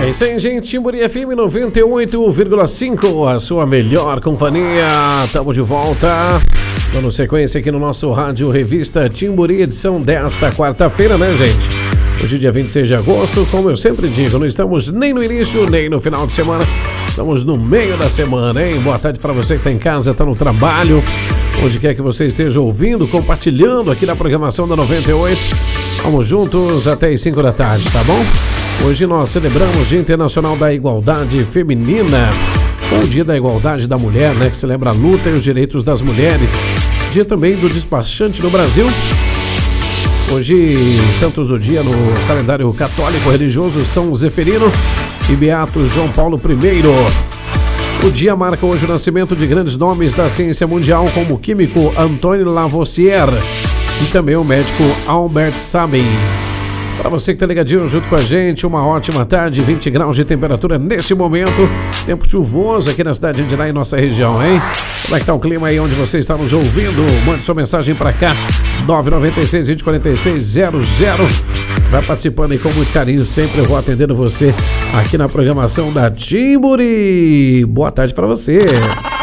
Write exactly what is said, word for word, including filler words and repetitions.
É isso aí, gente. Timburi F M noventa e oito vírgula cinco, a sua melhor companhia. Estamos de volta, dando sequência aqui no nosso Rádio Revista Timburi, edição desta quarta-feira, né, gente? Hoje, dia vinte e seis de agosto, como eu sempre digo, não estamos nem no início, nem no final de semana. Estamos no meio da semana, hein? Boa tarde para você que está em casa, está no trabalho, onde quer que você esteja ouvindo, compartilhando aqui na programação da noventa e oito. Vamos juntos até as cinco da tarde, tá bom? Hoje nós celebramos o Dia Internacional da Igualdade Feminina, ou o Dia da Igualdade da Mulher, né? Que celebra a luta e os direitos das mulheres. Dia também do despachante no Brasil. Hoje, santos do dia no calendário católico religioso, São Zeferino e Beato João Paulo primeiro. O dia marca hoje o nascimento de grandes nomes da ciência mundial, como o químico Antoine Lavoisier e também o médico Albert Sabin. Para você que está ligadinho junto com a gente, uma ótima tarde, vinte graus de temperatura nesse momento, tempo chuvoso aqui na cidade de Irá e nossa região, hein? Como é que tá o clima aí onde você está nos ouvindo? Mande sua mensagem para cá, nove nove seis, dois quatro seis, zero zero. Vai participando aí com muito carinho, sempre eu vou atendendo você aqui na programação da Timburi. Boa tarde para você.